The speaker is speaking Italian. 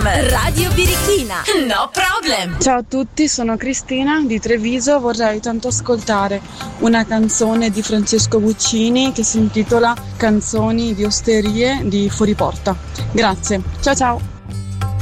Radio Birichina. No problem. Ciao a tutti, sono Cristina di Treviso. Vorrei tanto ascoltare una canzone di Francesco Guccini che si intitola Canzoni di osterie di fuori porta. Grazie, ciao ciao.